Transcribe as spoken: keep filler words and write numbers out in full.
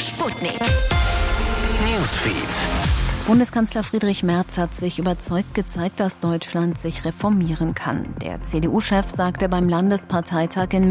Sputnik. Newsfeed. Bundeskanzler Friedrich Merz hat sich überzeugt gezeigt, dass Deutschland sich reformieren kann. Der C D U-Chef sagte beim Landesparteitag in